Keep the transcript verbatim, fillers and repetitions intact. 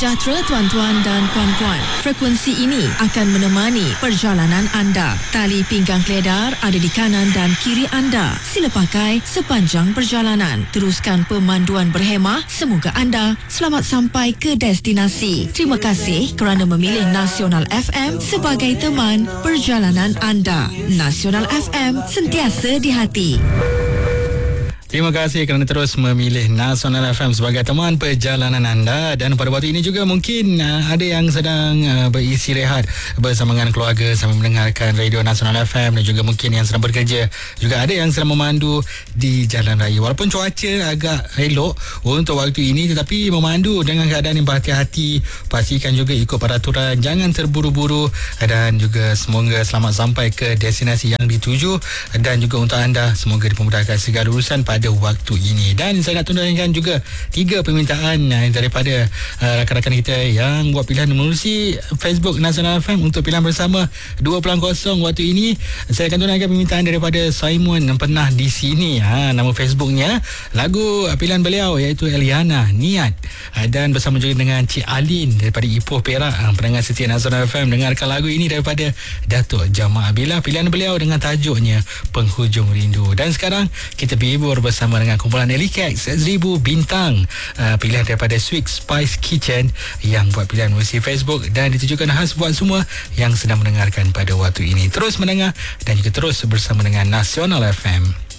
sejahtera tuan-tuan dan puan-puan. Frekuensi ini akan menemani perjalanan anda. Tali pinggang keledar ada di kanan dan kiri anda. Sila pakai sepanjang perjalanan. Teruskan pemanduan berhemah. Semoga anda selamat sampai ke destinasi. Terima kasih kerana memilih Nasional F M sebagai teman perjalanan anda. Nasional F M, sentiasa di hati. Terima kasih kerana terus memilih Nasional F M sebagai teman perjalanan anda. Dan pada waktu ini juga mungkin uh, ada yang sedang uh, berisi rehat bersama dengan keluarga sambil mendengarkan radio Nasional F M, dan juga mungkin yang sedang bekerja. Juga ada yang sedang memandu di jalan raya. Walaupun cuaca agak elok untuk waktu ini, tetapi memandu dengan keadaan yang berhati-hati. Pastikan juga ikut peraturan, jangan terburu-buru, dan juga semoga selamat sampai ke destinasi yang dituju. Dan juga untuk anda, semoga dipermudahkan segala urusan pada waktu ini. Dan saya nak tunjukkan juga tiga permintaan uh, daripada uh, rakan-rakan kita yang buat pilihan menerusi Facebook Nasional F M untuk pilihan bersama dua pulang kosong waktu ini. Saya akan tunjukkan permintaan daripada Simon yang pernah di sini. Ha, nama Facebooknya, lagu pilihan beliau iaitu Eliana, Niat. Uh, dan bersama juga dengan Cik Alin daripada Ipoh Perak, uh, pendengar setia Nasional F M. Dengarkan lagu ini daripada Datuk Jamal Abila, pilihan beliau dengan tajuknya Penghujung Rindu. Dan sekarang kita berhibur bersama dengan kumpulan Elikex seribu bintang, uh, pilihan daripada Sweet Spice Kitchen yang buat pilihan versi Facebook, dan ditujukan khas buat semua yang sedang mendengarkan pada waktu ini. Terus mendengar dan juga terus bersama dengan Nasional F M.